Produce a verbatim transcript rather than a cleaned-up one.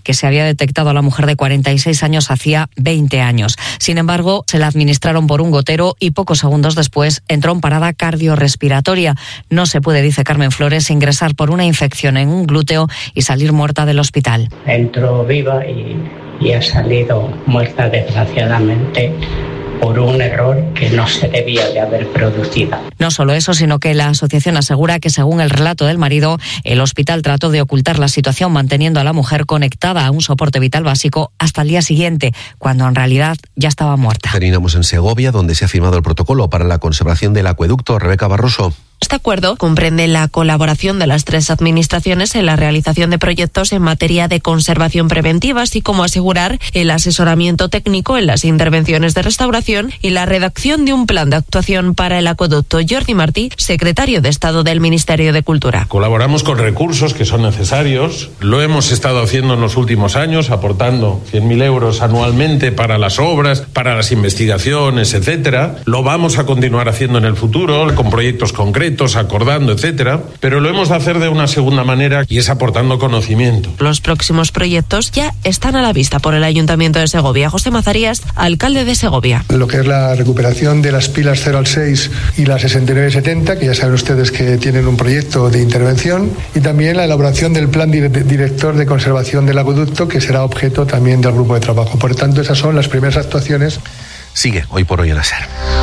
que se había detectado a la mujer de cuarenta y seis años hacía veinte años. Sin embargo, se la administraron por un gotero y pocos segundos después entró en parada cardiorrespiratoria. No se puede, dice Carmen Flores, ingresar por una infección en un glúteo y salir muerta del hospital. Entró viva y, y ha salido muerta, desgraciadamente, por un error que no se debía de haber producido. No solo eso, sino que la asociación asegura que, según el relato del marido, el hospital trató de ocultar la situación manteniendo a la mujer conectada a un soporte vital básico hasta el día siguiente, cuando en realidad ya estaba muerta. Terminamos en Segovia, donde se ha firmado el protocolo para la conservación del acueducto. Rebeca Barroso. Este acuerdo comprende la colaboración de las tres administraciones en la realización de proyectos en materia de conservación preventiva, así como asegurar el asesoramiento técnico en las intervenciones de restauración y la redacción de un plan de actuación para el acueducto. Jordi Martí, secretario de Estado del Ministerio de Cultura. Colaboramos con recursos que son necesarios. Lo hemos estado haciendo en los últimos años, aportando cien mil euros anualmente para las obras, para las investigaciones, etcétera. Lo vamos a continuar haciendo en el futuro, con proyectos concretos, acordando, etcétera, pero lo hemos de hacer de una segunda manera y es aportando conocimiento. Los próximos proyectos ya están a la vista por el Ayuntamiento de Segovia. José Mazarías, alcalde de Segovia. Lo que es la recuperación de las pilas cero al seis y la sesenta y nueve setenta, que ya saben ustedes que tienen un proyecto de intervención, y también la elaboración del plan director de conservación del acueducto, que será objeto también del grupo de trabajo. Por tanto, esas son las primeras actuaciones. Sigue Hoy por Hoy en la SER.